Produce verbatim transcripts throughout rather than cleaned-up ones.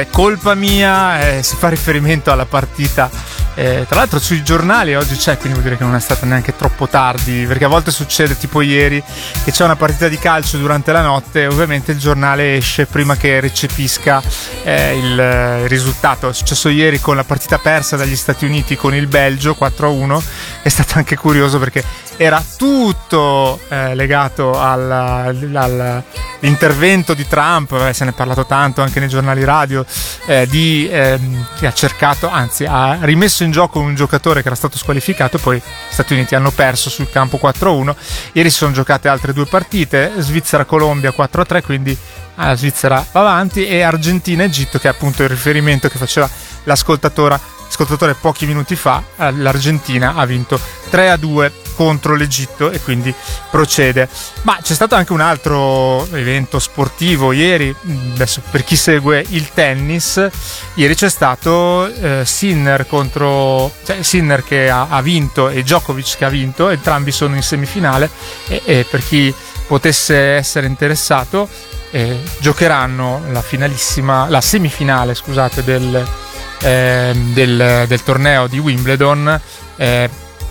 È colpa mia, eh, si fa riferimento alla partita. Eh, tra l'altro sui giornali oggi c'è, quindi vuol dire che non è stata neanche troppo tardi, perché a volte succede tipo ieri che c'è una partita di calcio durante la notte e ovviamente il giornale esce prima che recepisca eh, il, il risultato. È successo ieri con la partita persa dagli Stati Uniti con il Belgio quattro a uno. È stato anche curioso perché era tutto eh, legato alla, alla, all'intervento di Trump, eh, se ne è parlato tanto anche nei giornali radio, eh, di, eh, che ha cercato, anzi ha rimesso in gioco un giocatore che era stato squalificato e poi gli Stati Uniti hanno perso sul campo quattro a uno. Ieri si sono giocate altre due partite, Svizzera-Colombia quattro a tre, quindi la Svizzera va avanti, e Argentina-Egitto, che è appunto il riferimento che faceva l'ascoltatore ascoltatore pochi minuti fa. L'Argentina ha vinto tre a due contro l'Egitto e quindi procede. Ma c'è stato anche un altro evento sportivo ieri, adesso per chi segue il tennis, ieri c'è stato eh, Sinner contro cioè Sinner che ha, ha vinto e Djokovic che ha vinto, entrambi sono in semifinale e, e per chi potesse essere interessato eh, giocheranno la finalissima la semifinale scusate del Eh, del, del torneo di Wimbledon eh,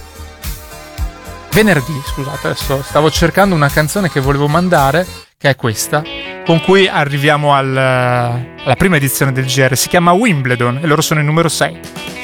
venerdì. Scusate, adesso stavo cercando una canzone che volevo mandare, che è questa, con cui arriviamo al, alla prima edizione del G R. Si chiama Wimbledon e loro sono il numero sei.